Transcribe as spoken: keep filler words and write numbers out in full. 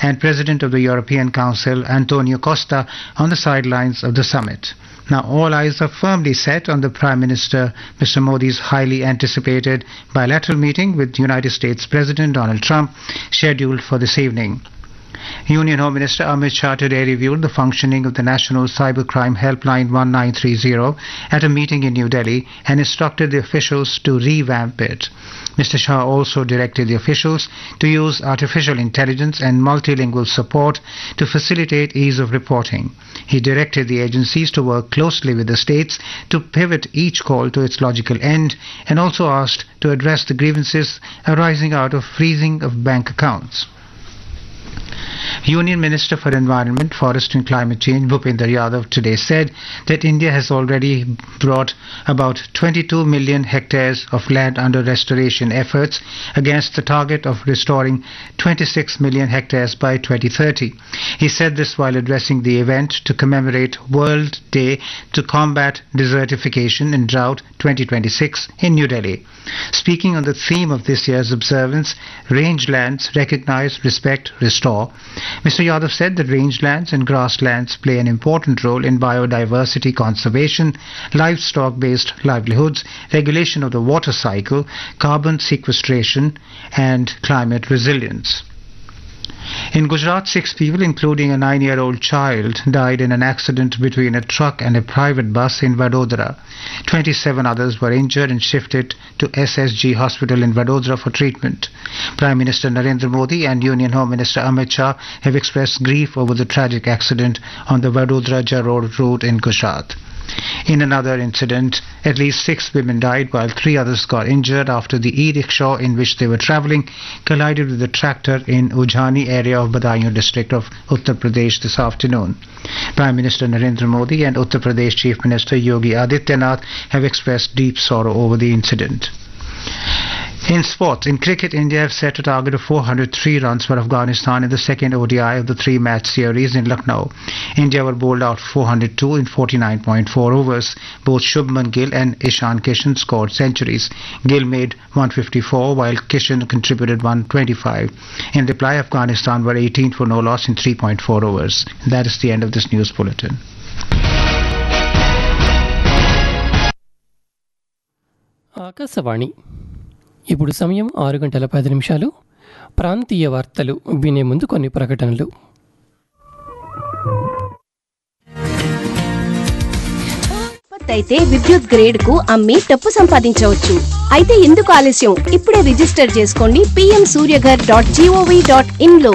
and President of the European Council, Antonio Costa, on the sidelines of the summit. Now all eyes are firmly set on the Prime Minister Mister Modi's highly anticipated bilateral meeting with United States President Donald Trump, scheduled for this evening. Union Home Minister Amit Shah today reviewed the functioning of the National Cybercrime Helpline one nine three zero at a meeting in New Delhi and instructed the officials to revamp it. Mister Shah also directed the officials to use artificial intelligence and multilingual support to facilitate ease of reporting. He directed the agencies to work closely with the states to pivot each call to its logical end, and also asked to address the grievances arising out of freezing of bank accounts. Union Minister for Environment, Forest and Climate Change Bhupender Yadav today said that India has already brought about twenty-two million hectares of land under restoration efforts against the target of restoring twenty-six million hectares by twenty thirty. He said this while addressing the event to commemorate World Day to Combat Desertification and Drought twenty twenty-six in New Delhi. Speaking on the theme of this year's observance, Rangelands Recognize, Respect, Restore, Mister Yadav said that rangelands and grasslands play an important role in biodiversity conservation, livestock-based livelihoods, regulation of the water cycle, carbon sequestration, and climate resilience. In Gujarat, six people, including a nine-year-old child, died in an accident between a truck and a private bus in Vadodara. twenty-seven others were injured and shifted to S S G Hospital in Vadodara for treatment. Prime Minister Narendra Modi and Union Home Minister Amit Shah have expressed grief over the tragic accident on the Vadodara-Jarod route in Gujarat. In another incident, at least six women died while three others got injured after the e-rickshaw in which they were travelling collided with a tractor in Ujhani area of Badaयूं district of Uttar Pradesh this afternoon. Prime Minister Narendra Modi and Uttar Pradesh Chief Minister Yogi Adityanath have expressed deep sorrow over the incident. In sports, in cricket, India have set a target of four hundred three runs for Afghanistan in the second O D I of the three-match series in Lucknow. India were bowled out four hundred two in forty-nine point four overs. Both Shubman Gill and Ishan Kishan scored centuries. Gill made one fifty-four while Kishan contributed one twenty-five. In reply, Afghanistan were eighteen for no loss in three point four overs. That is the end of this news bulletin. Akashvani ఇప్పుడు సమయం ఆరు గంటల పది నిమిషాలు. ప్రాంతీయ వార్తలు వినే ముందు కొన్ని ప్రకటనలు. అయితే విద్యుత్ గ్రేడ్ కు అమ్మి డబ్బు సంపాదించవచ్చు. అయితే ఎందుకు ఆలస్యం? ఇప్పుడే రిజిస్టర్ చేసుకోండి PM Surya Ghar dot GOV dot in లో.